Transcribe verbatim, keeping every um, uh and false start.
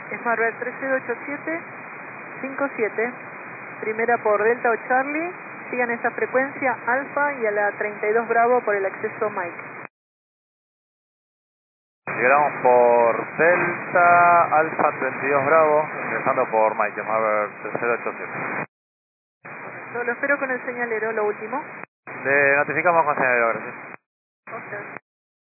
Smart tres cero ocho siete cinco siete, primera por Delta o Charlie, sigan esa frecuencia Alfa y a la treinta y dos Bravo por el acceso Mike. Llegamos por Delta, Alfa treinta y dos Bravo, ingresando por Mike, Smart tres cero ocho siete. Lo espero con el señalero, lo último. Le notificamos con señalero, gracias. Ok.